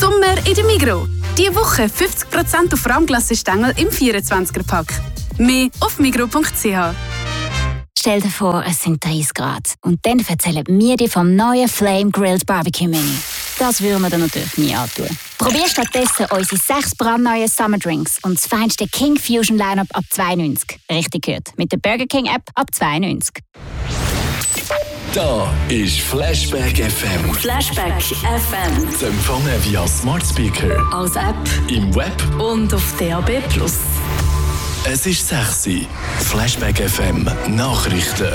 Sommer in der Migros. Diese Woche 50% auf Rahmglassestängel im 24er-Pack. Mehr auf migros.ch. Stell dir vor, es sind 30 Grad. Und dann erzählen wir dir vom neuen Flame Grilled Barbecue Menü. Das würden wir dir natürlich nie antun. Probier stattdessen unsere 6 brandneuen Summer Drinks und das feinste King Fusion Lineup ab 2,90. Richtig gehört. Mit der Burger King App ab 2,90. Da ist Flashback FM. Flashback FM. Zu empfangen via Smart Speaker, Als App im Web und auf DAB+. Es ist 6 Uhr. Flashback FM Nachrichten.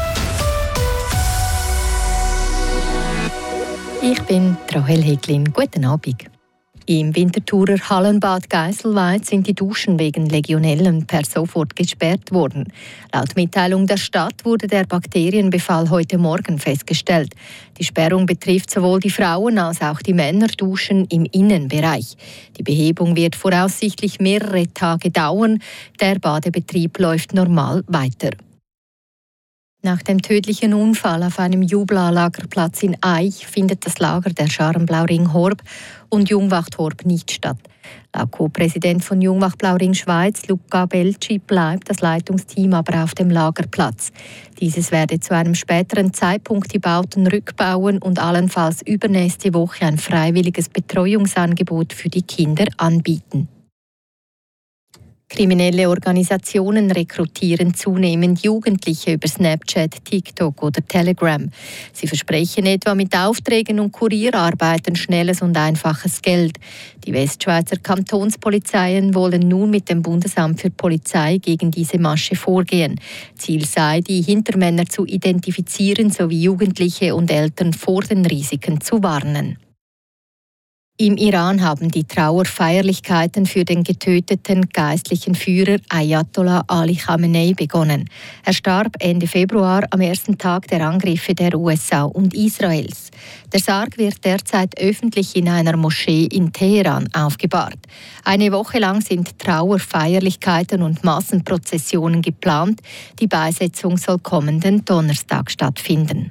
Ich bin Rahel Heglin. Guten Abend. Im Winterthurer Hallenbad Geiselweid sind die Duschen wegen Legionellen per sofort gesperrt worden. Laut Mitteilung der Stadt wurde der Bakterienbefall heute Morgen festgestellt. Die Sperrung betrifft sowohl die Frauen- als auch die Männerduschen im Innenbereich. Die Behebung wird voraussichtlich mehrere Tage dauern. Der Badebetrieb läuft normal weiter. Nach dem tödlichen Unfall auf einem Jubla-Lagerplatz in Aich findet das Lager der Scharenblauring Horb und Jungwacht Horb nicht statt. Laut Co-Präsident von Jungwacht Blauring Schweiz, Luca Belci, bleibt das Leitungsteam aber auf dem Lagerplatz. Dieses werde zu einem späteren Zeitpunkt die Bauten rückbauen und allenfalls übernächste Woche ein freiwilliges Betreuungsangebot für die Kinder anbieten. Kriminelle Organisationen rekrutieren zunehmend Jugendliche über Snapchat, TikTok oder Telegram. Sie versprechen etwa mit Aufträgen und Kurierarbeiten schnelles und einfaches Geld. Die Westschweizer Kantonspolizeien wollen nun mit dem Bundesamt für Polizei gegen diese Masche vorgehen. Ziel sei, die Hintermänner zu identifizieren sowie Jugendliche und Eltern vor den Risiken zu warnen. Im Iran haben die Trauerfeierlichkeiten für den getöteten geistlichen Führer Ayatollah Ali Khamenei begonnen. Er starb Ende Februar am ersten Tag der Angriffe der USA und Israels. Der Sarg wird derzeit öffentlich in einer Moschee in Teheran aufgebahrt. Eine Woche lang sind Trauerfeierlichkeiten und Massenprozessionen geplant. Die Beisetzung soll kommenden Donnerstag stattfinden.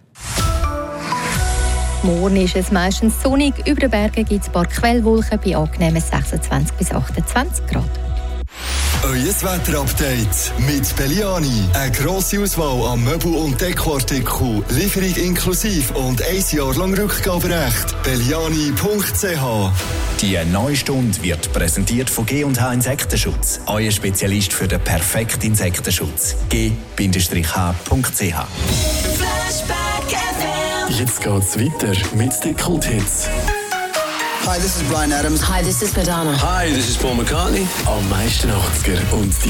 Morgen ist es meistens sonnig. Über den Bergen gibt es ein paar Quellwolken bei angenehmen 26 bis 28 Grad. Euer Wetterupdate mit Belliani. Eine grosse Auswahl an Möbel- und Dekoartikeln. Lieferung inklusive und 1 Jahr lang Rückgaberecht. Belliani.ch. Die neue Stunde wird präsentiert von G&H Insektenschutz. Euer Spezialist für den perfekten Insektenschutz. G-H.ch. Jetzt geht's weiter mit den Kult-Hits. Hi, this is Bryan Adams. Hi, this is Madonna. Hi, this is Paul McCartney. Am meisten 80er und die